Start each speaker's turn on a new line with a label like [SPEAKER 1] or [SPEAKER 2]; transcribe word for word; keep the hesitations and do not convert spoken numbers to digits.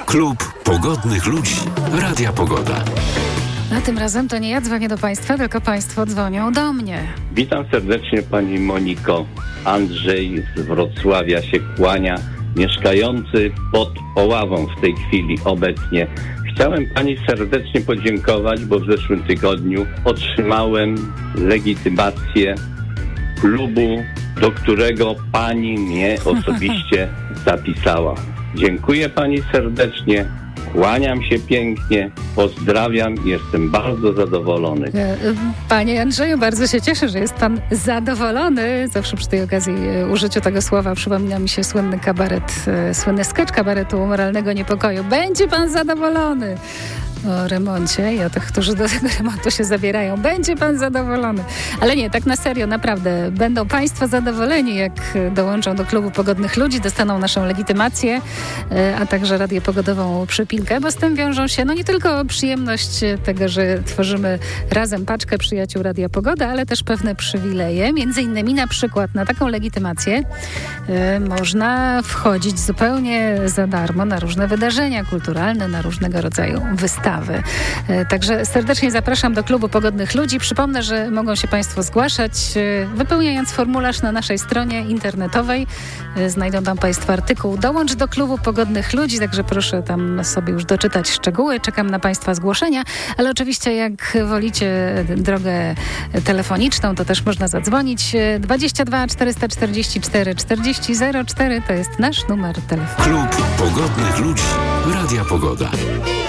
[SPEAKER 1] Klub Pogodnych Ludzi Radia Pogoda.
[SPEAKER 2] A tym razem to nie ja dzwonię do Państwa, tylko Państwo dzwonią do mnie.
[SPEAKER 3] Witam serdecznie Pani Moniko. Andrzej z Wrocławia się kłania, mieszkający pod Oławą w tej chwili obecnie. Chciałem Pani serdecznie podziękować, bo w zeszłym tygodniu otrzymałem legitymację klubu, do którego Pani mnie osobiście zapisała. Dziękuję Pani serdecznie. Kłaniam się pięknie, pozdrawiam i jestem bardzo zadowolony.
[SPEAKER 2] Panie Andrzeju, bardzo się cieszę, że jest Pan zadowolony. Zawsze przy tej okazji użyciu tego słowa przypomina mi się słynny kabaret, słynny sketch kabaretu Moralnego Niepokoju. Będzie Pan zadowolony. O remoncie i o tych, którzy do tego remontu się zabierają. Będzie Pan zadowolony. Ale nie, tak na serio, naprawdę. Będą Państwo zadowoleni, jak dołączą do Klubu Pogodnych Ludzi, dostaną naszą legitymację, a także radię pogodową przypinkę, bo z tym wiążą się no nie tylko przyjemność tego, że tworzymy razem paczkę przyjaciół Radia Pogoda, ale też pewne przywileje. Między innymi na przykład na taką legitymację y, można wchodzić zupełnie za darmo na różne wydarzenia kulturalne, na różnego rodzaju wystawy. Także serdecznie zapraszam do Klubu Pogodnych Ludzi. Przypomnę, że mogą się Państwo zgłaszać, wypełniając formularz na naszej stronie internetowej. Znajdą tam Państwo artykuł Dołącz do Klubu Pogodnych Ludzi, także proszę tam sobie już doczytać szczegóły. Czekam na Państwa zgłoszenia, ale oczywiście jak wolicie drogę telefoniczną, to też można zadzwonić. dwadzieścia dwa czterysta czterdzieści cztery czterdzieści zero cztery to jest nasz numer telefonu.
[SPEAKER 1] Klub Pogodnych Ludzi Radia Pogoda.